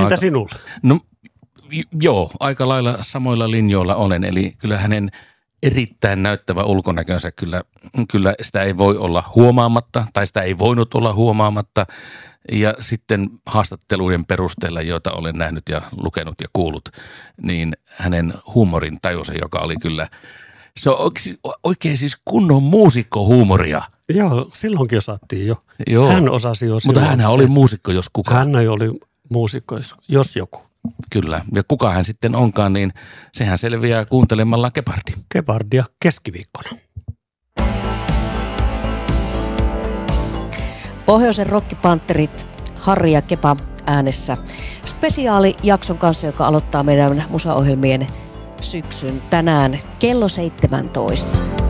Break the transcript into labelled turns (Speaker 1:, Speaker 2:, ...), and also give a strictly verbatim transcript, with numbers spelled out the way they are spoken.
Speaker 1: Entä sinulle?
Speaker 2: No joo, aika lailla samoilla linjoilla olen, eli kyllä hänen erittäin näyttävä ulkonäkönsä, kyllä, kyllä sitä ei voi olla huomaamatta, tai sitä ei voinut olla huomaamatta, ja sitten haastatteluiden perusteella, joita olen nähnyt ja lukenut ja kuullut, niin hänen huumorin tajusi, joka oli kyllä, se on oikein siis kunnon muusikkohuumoria.
Speaker 1: Joo, silloinkin osattiin jo.
Speaker 2: Joo.
Speaker 1: Hän osasi jo.
Speaker 2: Mutta hän oli muusikko, jos kuka.
Speaker 1: Hän oli muusikko, jos joku.
Speaker 2: Kyllä, ja kuka hän sitten onkaan, niin sehän selviää kuuntelemalla Gepardi.
Speaker 1: Gepardia keskiviikkona.
Speaker 3: Pohjoisen rockipantterit Harri ja Kepa äänessä spesiaalijakson kanssa, joka aloittaa meidän musaohjelmien syksyn tänään kello seitsemäntoista.